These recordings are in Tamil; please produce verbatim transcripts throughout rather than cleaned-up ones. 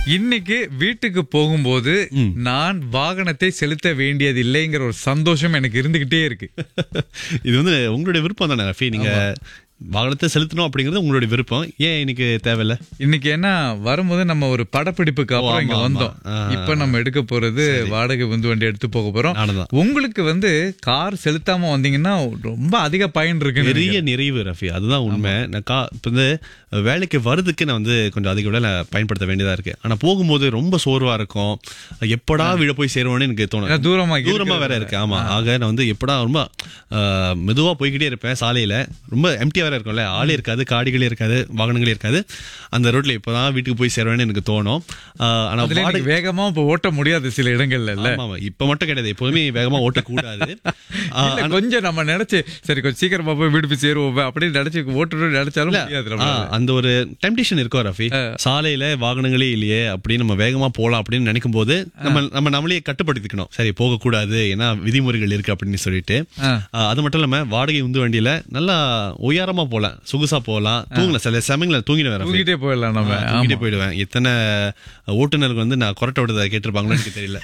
இன்னைக்கு வீட்டுக்கு போகும்போது நான் வாகனத்தை செலுத்த வேண்டியதில்லைங்கிற ஒரு சந்தோஷம் எனக்கு இருந்துகிட்டே இருக்கு. இது வந்து உங்களுடைய விருப்பம் தானே ரஃபி? நீங்க வாகனத்தை செலுத்தணும் அப்படிங்கிறது உங்களுடைய விருப்பம். ஏன் இன்னைக்கு தேவையில்ல? இன்னைக்கு என்ன வரும்போது நம்ம ஒரு படப்பிடிப்புக்கு அப்புறம் இங்க வந்தோம். இப்ப நம்ம எடுக்க போறது வாடகை வந்து வண்டி எடுத்து போக போறோம். உங்களுக்கு வந்து கார் செலுத்தாம வந்தீங்கன்னா ரொம்ப அதிக பயன் இருக்கு, பெரிய நிறைவு ரஃபி. அதுதான் உண்மை. நான் கா இப்ப வந்து வேலைக்கு வரதுக்கு நான் வந்து கொஞ்சம் அதிக விட பயன்படுத்த வேண்டியதா இருக்கு. ஆனா போகும்போது ரொம்ப சோர்வா இருக்கும். எப்படா விழ போய் சேருவோன்னு எனக்கு தோணும். தூரமா தூரமா வேற இருக்கு. ஆமா, ஆக நான் வந்து எப்படா ரொம்ப மெதுவா போய்கிட்டே இருப்பேன். சாலையில ரொம்ப எம்டியா இருக்கும்ல, ஆளே இருக்காது, காடிகளே இருக்காது, வாகனங்களே இருக்காது. அந்த ரோட்ல இப்பதான் வீட்டுக்கு போய் சேருவேன்னு எனக்கு தோணும். ஆனா வேகமா இப்ப ஓட்ட முடியாது சில இடங்கள்ல. இல்ல இப்ப மட்டும் கிடையாது, எப்போதுமே வேகமா ஓட்டக்கூடாது. கொஞ்சம் நம்ம நினைச்சு சரி கொஞ்சம் சீக்கிரமா போய் வீடு போய் சேருவோம் அப்படின்னு நினைச்சு ஓட்டு நினைச்சாலும் அந்த ஒரு டெம்டேஷன் இருக்கும் ரஃபி. சாலையில வாகனங்களே இல்லையே அப்படின்னு நம்ம வேகமா போலாம் அப்படின்னு நினைக்கும் போது நம்ம நம்ம நம்மளே கட்டுப்படுத்திக்கணும். சரி போக கூடாது, ஏன்னா விதிமுறைகள் இருக்கு அப்படின்னு சொல்லிட்டு. அது மட்டும் இல்லாம வாடகை உந்து வண்டியில நல்லா உயரமா போலாம், சொகுசா போலாம், தூங்கலாம். சில சமயங்கள தூங்கிடுவேன், தூங்கிட்டே போயிடலாம். நம்ம தூங்கிட்டே போயிடுவேன். எத்தனை ஓட்டுநருக்கு வந்து நான் கொரட்டை விடுறத கேட்டிருப்பாங்களோ எனக்கு தெரியல.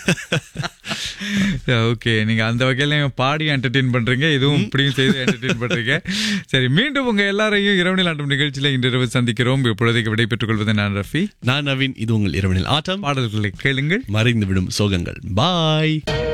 ஓகே, நீங்க அந்த வகையில பாடி என்டர்டெயின் பண்றீங்க, இதுவும் இப்படியும் செய்து என்டர்டெயின் பண்றீங்க. சரி, மீண்டும் உங்க எல்லாரையும் இரவனில் ஆட்டம் நிகழ்ச்சியில இன்று இரவு சந்திக்கிறோம். இப்பொழுதைக்கு விடைபெற்றுக் கொள்வது நான் ரஃபி, நான் நவீன். இது உங்கள் இரவனில் ஆட்டம். பாடல்களை கேளுங்கள், மறைந்து விடும் சோகங்கள். பாய்.